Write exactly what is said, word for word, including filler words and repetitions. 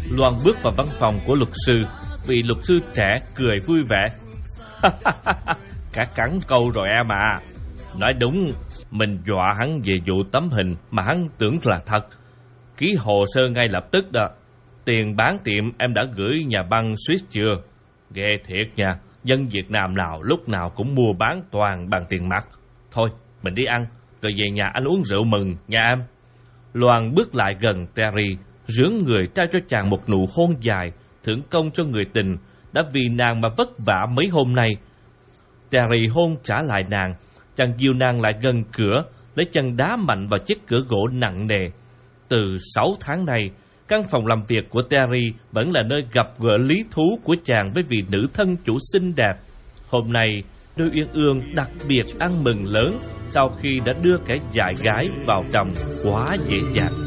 Loan bước vào văn phòng của luật sư. Vị luật sư trẻ cười vui vẻ. Cả cắn câu rồi em à. Nói đúng, mình dọa hắn về vụ tấm hình mà hắn tưởng là thật. Ký hồ sơ ngay lập tức đó. Tiền bán tiệm em đã gửi nhà băng Swiss chưa? Ghê thiệt nha, dân Việt Nam nào lúc nào cũng mua bán toàn bằng tiền mặt. Thôi, mình đi ăn, rồi về nhà anh uống rượu mừng nha em. Loan bước lại gần Terry, rướn người trao cho chàng một nụ hôn dài, thưởng công cho người tình đã vì nàng mà vất vả mấy hôm nay. Terry hôn trả lại nàng, chàng dìu nàng lại gần cửa, lấy chân đá mạnh vào chiếc cửa gỗ nặng nề. Từ sáu tháng nay, căn phòng làm việc của Terry vẫn là nơi gặp gỡ lý thú của chàng với vị nữ thân chủ xinh đẹp. Hôm nay, đôi uyên ương đặc biệt ăn mừng lớn sau khi đã đưa kẻ dại gái vào chồng quá dễ dàng.